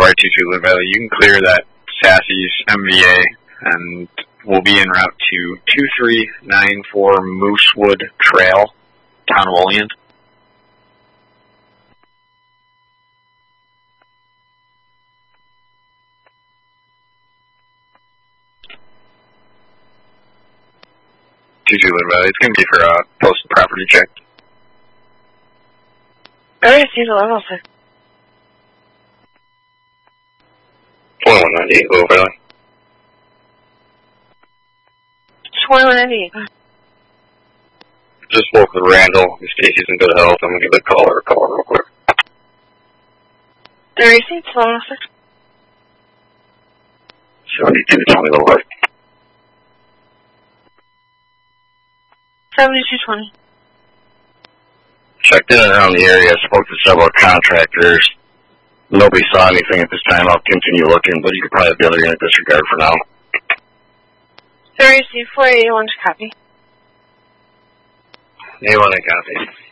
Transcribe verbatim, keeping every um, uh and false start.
four two two Lynn Valley. You can clear that Sassy's M V A, and we'll be en route to two three nine four Moosewood Trail, Town of Olean. two two Lynn Valley. It's going to be for a posted property check. I received a level six. twenty-one ninety-eight, Lynn Valley. twenty-one ninety-eight. Just spoke with Randall. If Stacy's in good health, I'm going to give the caller a call real quick. I received level six. seventy-two twenty, Lynn Valley. seventy-two twenty. Checked in and around the area, spoke to several contractors. Nobody saw anything at this time. I'll continue looking, but you could probably have the other unit disregard for now. I received four eighty-one to copy. A one, I copy.